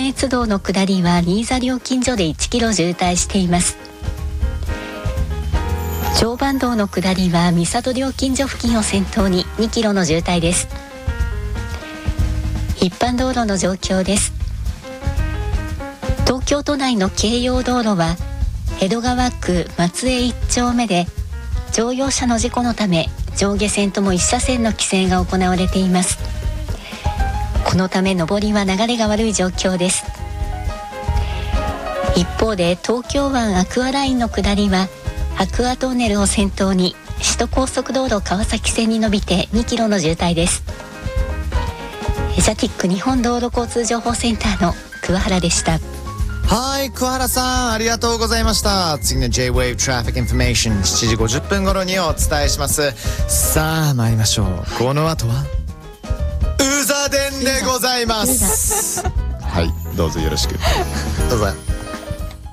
関越道の下りは新座料金所で1キロ渋滞しています。常磐道の下りは三郷料金所付近を先頭に2キロの渋滞です。一般道路の状況です。東京都内の京葉道路は江戸川区松江1丁目で乗用車の事故のため上下線とも1車線の規制が行われています。このため上りは流れが悪い状況です。一方で東京湾アクアラインの下りはアクアトンネルを先頭に首都高速道路川崎線に伸びて2キロの渋滞です。ジャティック日本道路交通情報センターの桑原でした。 はい、桑原さんありがとうございました。次の J-Wave Traffic Information 7時50分頃にお伝えします。さあ参りましょう。この後はうざ伝でございます。はい、どうぞよろしく。どうぞ。